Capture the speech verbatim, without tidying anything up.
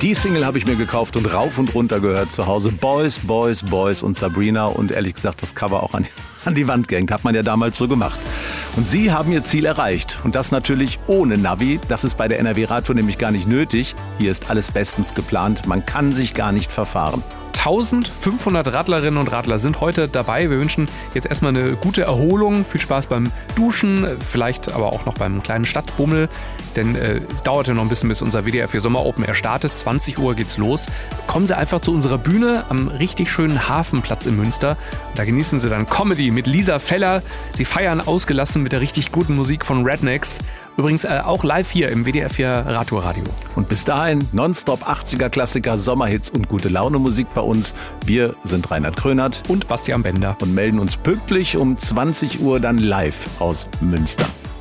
Die Single habe ich mir gekauft und rauf und runter gehört zu Hause. Boys, Boys, Boys und Sabrina und ehrlich gesagt das Cover auch an, an die Wand gehängt. Hat man ja damals so gemacht. Und sie haben ihr Ziel erreicht. Und das natürlich ohne Navi. Das ist bei der N R W-Radtour nämlich gar nicht nötig. Hier ist alles bestens geplant. Man kann sich gar nicht verfahren. eintausendfünfhundert Radlerinnen und Radler sind heute dabei. Wir wünschen jetzt erstmal eine gute Erholung, viel Spaß beim Duschen, vielleicht aber auch noch beim kleinen Stadtbummel, denn äh, dauert ja noch ein bisschen, bis unser W D R vier Sommer Open Air startet. zwanzig Uhr geht's los. Kommen Sie einfach zu unserer Bühne am richtig schönen Hafenplatz in Münster. Da genießen Sie dann Comedy mit Lisa Feller. Sie feiern ausgelassen mit der richtig guten Musik von Rednecks. Übrigens äh, auch live hier im W D R vier Radtour-Radio. Und bis dahin nonstop achtziger-Klassiker, Sommerhits und gute Laune-Musik bei uns. Wir sind Reinhard Krönert und Bastian Bender und melden uns pünktlich um zwanzig Uhr dann live aus Münster.